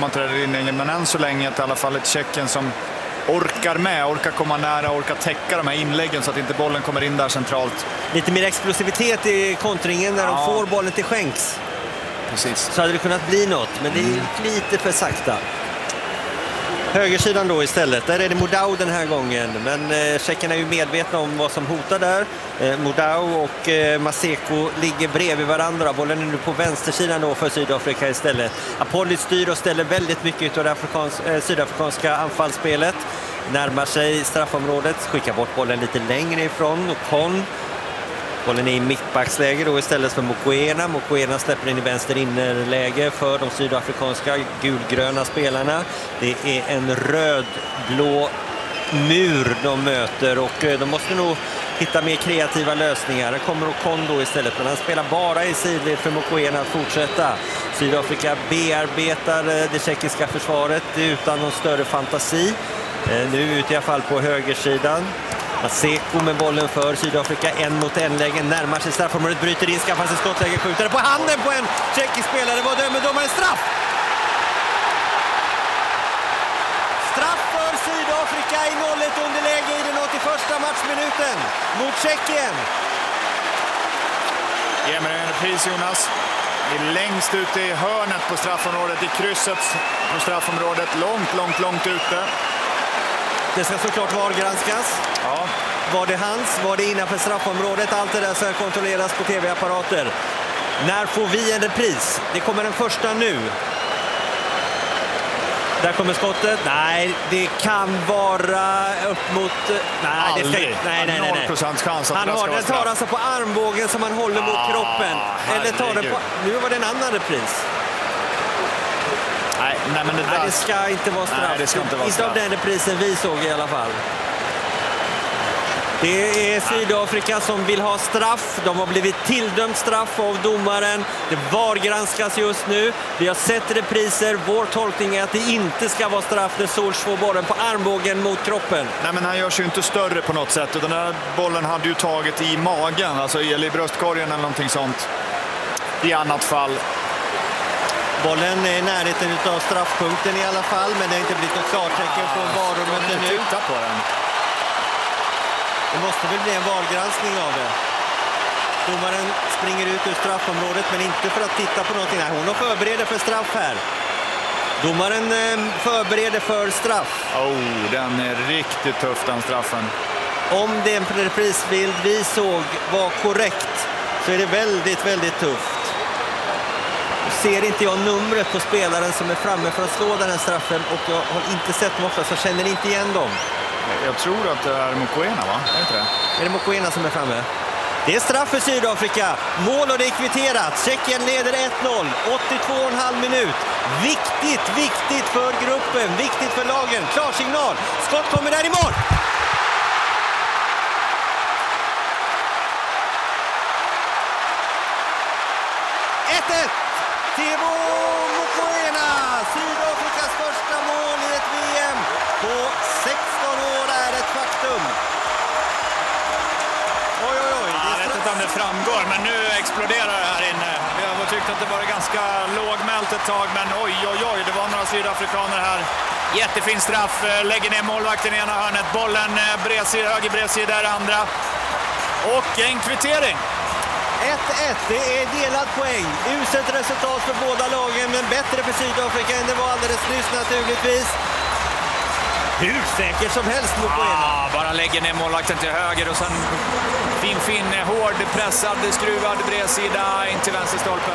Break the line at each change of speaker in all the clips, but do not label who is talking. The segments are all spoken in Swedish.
komma till den inläggen, men än så länge är det i alla fall ett Tjeckien som orkar komma nära, orkar täcka de här inläggen så att inte bollen kommer in där centralt.
Lite mer explosivitet i kontringen när de får bollen till skänks.
Precis.
Så hade det kunnat bli något, men det är lite för sakta. Högersidan då istället, där är det Modau den här gången, men tjeckerna är ju medvetna om vad som hotar där. Modau och Maseko ligger bredvid varandra, bollen är nu på vänstersidan då för Sydafrika istället. Apolli styr och ställer väldigt mycket av det sydafrikanska anfallsspelet. Närmar sig straffområdet, skickar bort bollen lite längre ifrån och Kon. Bollen är i mittbacksläge då istället för Mokoena. Mokoena släpper in i vänster innerläge för de sydafrikanska gulgröna spelarna. Det är en röd-blå mur de möter och de måste nog hitta mer kreativa lösningar. Det kommer Ocon då istället, men han spelar bara i sidled för Mokoena att fortsätta. Sydafrika bearbetar det tjeckiska försvaret utan någon större fantasi. Nu ut i alla fall på högersidan. Maseko med bollen för Sydafrika, 1-mot-1-lägen, närmar sig straffområdet, bryter in, skaffar sig skottläge, skjuter på handen på en tjeckisk spelare. Vad dömer domaren? Straff! Straff för Sydafrika i 0-1 underläge i den 81:a matchminuten mot Tjeckien.
Ge mig en repris, Jonas. Det är längst ute i hörnet på straffområdet, i krysset på straffområdet, långt ute.
Det ska såklart VAR-granskas.
Ja.
Var det hans? Var det innanför straffområdet? Allt det där ska kontrolleras på tv-apparater. När får vi en repris? Det kommer den första nu. Där kommer skottet. Nej, det kan vara upp mot... Nej, det ska... Nej.
0% chans att
han har den tar alltså på armbågen som han håller mot kroppen. Eller tar den på... Nu var det en annan repris.
Nej, men
det ska inte vara straff.
Nej, det ska inte vara straff.
Inte av den reprisen vi såg i alla fall. Det är Sydafrika som vill ha straff. De har blivit tilldömt straff av domaren. Det VAR-granskas just nu. Vi har sett repriser. Vår tolkning är att det inte ska vara straff när Solskjaer får bollen på armbågen mot kroppen.
Nej, men han görs ju inte större på något sätt. Den här bollen hade ju tagit i magen, alltså eller i bröstkorgen eller någonting sånt. I annat fall.
Bollen är i närheten av straffpunkten i alla fall, men det har inte blivit något klartecken från VAR-rummet nu.
Titta på den.
Det måste väl bli en VAR-granskning av det. Domaren springer ut ur straffområdet, men inte för att titta på någonting. Nej, hon har förbereder för straff här. Domaren förbereder för straff.
Den är riktigt tuff, den straffen.
Om den reprisbild vi såg var korrekt så är det väldigt tufft. Ser inte jag numret på spelaren som är framme för att slå den här straffen, och jag har inte sett dem ofta, så känner inte igen dem.
Jag tror att det är Mokoena, va? Är inte det?
Är det Mokoena som är framme? Det är straff för Sydafrika. Mål och det är kvitterat. Tjeckien leder 1-0. 82,5 minut. Viktigt för gruppen. Viktigt för lagen. Klarsignal. Skott kommer där i mål. Tebo Mokoena, Sydafrikas första mål i ett VM på 16 år är ett faktum. Oj.
Jag vet inte om det framgår, men nu exploderar det här inne. Vi har tyckt att det var ganska lågmält ett tag, men oj, det var några sydafrikaner här. Jättefin straff, lägger ner målvakten i ena hörnet, bollen höger bredsida där andra. Och en kvittering.
1-1, det är delad poäng. Uselt resultat för båda lagen, men bättre för Sydafrika än det var alldeles nyss naturligtvis. Hur säkert som helst mot Mokoena.
Bara lägger ner målvakten till höger och sen fin, hård, pressad, skruvad bredsida in till vänsterstolpen.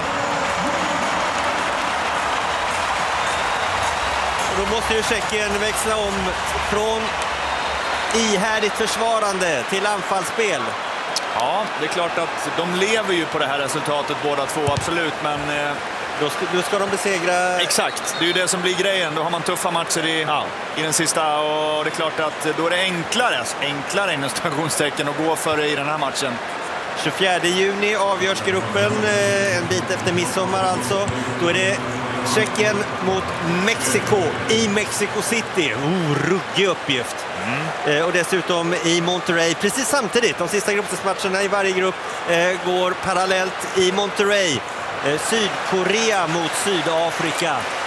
Och då måste ju Tjeckien växla om från ihärdigt försvarande till anfallsspel.
Ja, det är klart att de lever ju på det här resultatet båda två, absolut, men...
Då ska de besegra...
Exakt, det är ju det som blir grejen. Då har man tuffa matcher i den sista, och det är klart att då är det enklare inom stationstecken att gå för i den här matchen.
24 juni avgörs gruppen, en bit efter midsommar alltså. Då är det Tjeckien mot Mexiko i Mexico City. Ruggig uppgift. Och dessutom i Monterrey precis samtidigt. De sista gruppmatcherna i varje grupp går parallellt i Monterrey. Sydkorea mot Sydafrika.